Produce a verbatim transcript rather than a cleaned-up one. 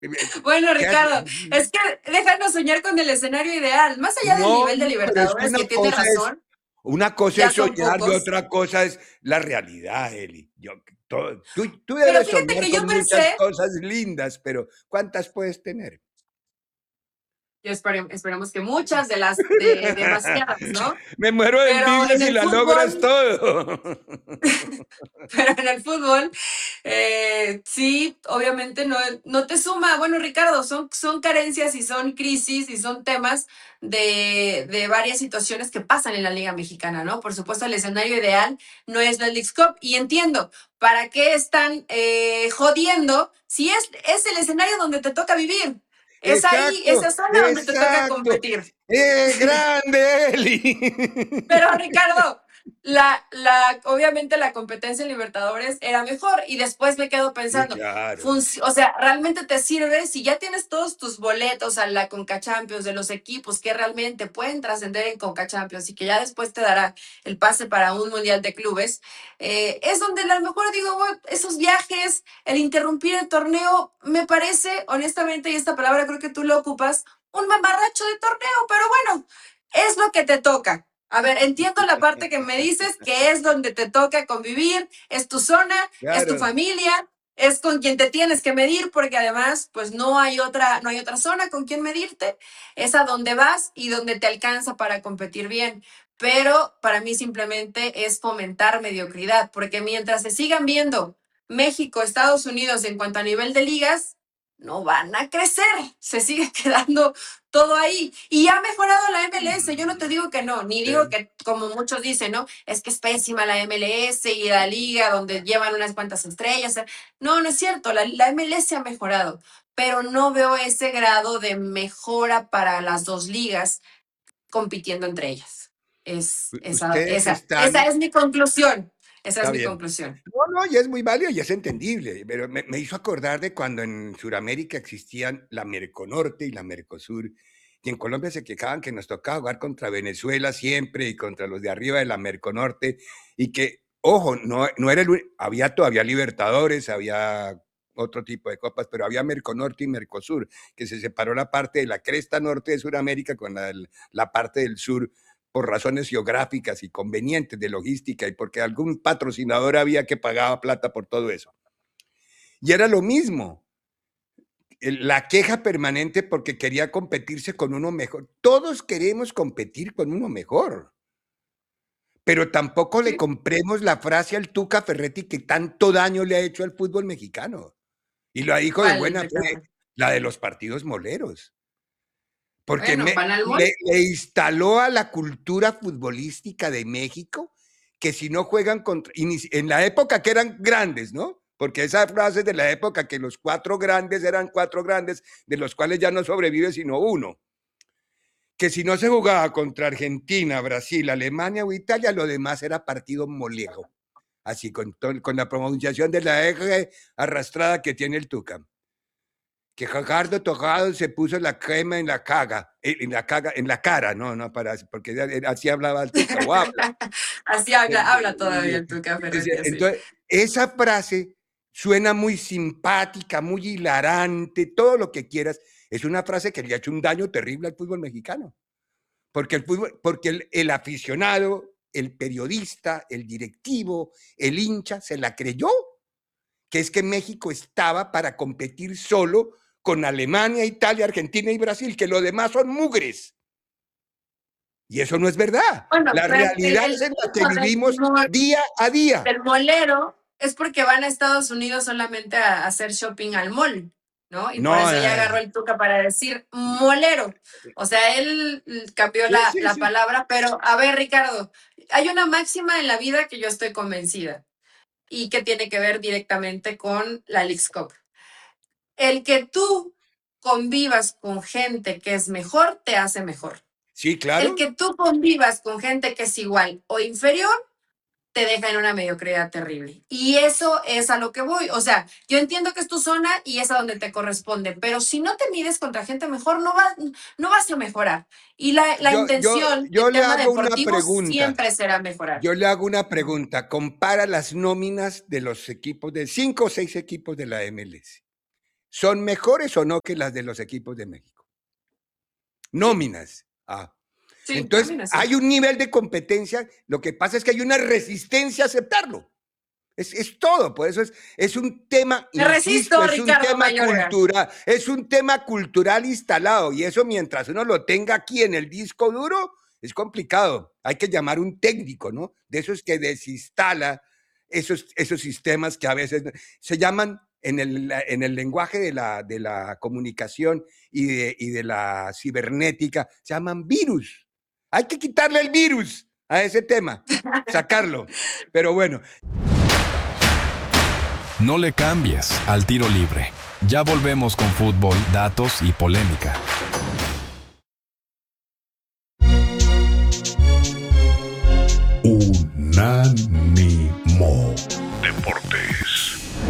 Bueno, ¿Qué hace? Ricardo, es que déjanos soñar con el escenario ideal. Más allá del No, nivel de no, pero es que Libertadores, una que tiene cosa es razón, una cosa ya es son soñar y pocos. otra cosa es la realidad, Eli. Yo to tú tú Pero debes fíjate soñar que yo con muchas pensé, cosas lindas, pero ¿cuántas puedes tener? yo espere esperemos que muchas de las de demasiadas, ¿no? Me muero de Pero envidia en si el la logras fútbol todo. pero en el fútbol, eh, sí, obviamente no, no te suma. Bueno, Ricardo, son, son carencias y son crisis y son temas de, de varias situaciones que pasan en la Liga Mexicana, ¿no? Por supuesto, el escenario ideal no es la Leagues Cup y entiendo, ¿para qué están eh, jodiendo si es, es el escenario donde te toca vivir? Es ahí, Exacto, esa zona donde te toca exacto. competir. ¡Eh, grande, Eli! Pero Ricardo, la, la, obviamente la competencia en Libertadores era mejor y después me quedo Sí, pensando, claro. o sea, ¿realmente te sirve si ya tienes todos tus boletos a la Conca Champions de los equipos que realmente pueden trascender en Conca Champions y que ya después te dará el pase para un Mundial de Clubes? Eh, es donde a lo mejor digo, bueno, esos viajes, el interrumpir el torneo, me parece, honestamente, y esta palabra creo que tú lo ocupas, un mamarracho de torneo, pero bueno, es lo que te toca. A ver, entiendo la parte que me dices, que es donde te toca convivir, es tu zona, es tu Claro. familia, es con quien te tienes que medir, porque además, pues no hay otra, no hay otra zona con quien medirte, es a donde vas y donde te alcanza para competir bien. Pero para mí simplemente es fomentar mediocridad, porque mientras se sigan viendo México, Estados Unidos en cuanto a nivel de ligas, no van a crecer, se sigue quedando todo ahí. Y ha mejorado la M L S, yo no te digo que no, ni digo Sí. que, como muchos dicen, ¿no? Es que es pésima la M L S y la liga donde llevan unas cuantas estrellas. No, no es cierto, la, la M L S ha mejorado, pero no veo ese grado de mejora para las dos ligas compitiendo entre ellas. Es, esa, Ustedes esa, esa están es mi conclusión. Esa es Está mi bien. conclusión. No, no, y es muy válido y es entendible, pero me, me hizo acordar de cuando en Sudamérica existían la Merconorte y la Mercosur, y en Colombia se quejaban que nos tocaba jugar contra Venezuela siempre y contra los de arriba de la Merconorte, y que, ojo, no, no era el, uni- había todavía Libertadores, había otro tipo de copas, pero había Merconorte y Mercosur, que se separó la parte de la cresta norte de Sudamérica con la, la parte del sur por razones geográficas y convenientes de logística y porque algún patrocinador había que pagaba plata por todo eso. Y era lo mismo, la queja permanente porque quería competirse con uno mejor. Todos queremos competir con uno mejor, pero tampoco le ¿Sí? compremos la frase al Tuca Ferretti que tanto daño le ha hecho al fútbol mexicano. Y lo dijo de ¿Cuál, buena fe, Ricardo? la de los partidos moleros. Porque Bueno, me, van al le, mall. le instaló a la cultura futbolística de México que si no juegan contra, en la época que eran grandes, ¿no? Porque esa frase es de la época que los cuatro grandes eran cuatro grandes, de los cuales ya no sobrevive sino uno. Que si no se jugaba contra Argentina, Brasil, Alemania o Italia, lo demás era partido molejo. Así, con, con la pronunciación de la eje arrastrada que tiene el Tuca. Que Jacardo Tojado se puso la crema en la caga, en la caga, en la cara, no, no, para, porque así hablaba el Tuca, o habla. Así habla, habla todavía el Tuca Ferretti, así. Entonces, esa frase suena muy simpática, muy hilarante, todo lo que quieras. Es una frase que le ha hecho un daño terrible al fútbol mexicano. Porque el fútbol, porque el, el aficionado, el periodista, el directivo, el hincha, se la creyó que es que México estaba para competir solo con Alemania, Italia, Argentina y Brasil, que lo demás son mugres. Y eso no es verdad. Bueno, La el, el, realidad es el en la que punto del, vivimos día a día. del molero es porque van a Estados Unidos solamente a, a hacer shopping al mall, ¿no? Y por No, eso ya eh, agarró el Tuca para decir molero. O sea, él cambió sí, la, sí, la sí. palabra, pero a ver, Ricardo, hay una máxima en la vida que yo estoy convencida y que tiene que ver directamente con la Leagues Cup. El que tú convivas con gente que es mejor, te hace mejor. Sí, El claro. que tú convivas con gente que es igual o inferior, te deja en una mediocridad terrible. Y eso es a lo que voy. O sea, yo entiendo que es tu zona y es a donde te corresponde, pero si no te mides contra gente mejor, no, va, no vas a mejorar. Y la, la Yo, yo, intención yo del le tema hago una deportivo pregunta. siempre será mejorar. Yo le hago una pregunta. Compara las nóminas de los equipos, de cinco o seis equipos de la M L S. ¿son mejores o no que las de los equipos de México? Nóminas. Ah. Sí, Entonces, nóminas, sí. hay un nivel de competencia, lo que pasa es que hay una resistencia a aceptarlo. Es, es todo, por eso es, es un tema, Me insisto, resisto, es un Ricardo tema Mayorga. cultural, es un tema cultural instalado y eso mientras uno lo tenga aquí en el disco duro, es complicado. Hay que llamar un técnico, ¿no? De esos que desinstala esos, esos sistemas que a veces se llaman en el, en el lenguaje de la, de la comunicación y de, y de la cibernética, se llaman virus. Hay que quitarle el virus a ese tema, sacarlo. Pero bueno. No le cambies al tiro libre. Ya volvemos con fútbol, datos y polémica.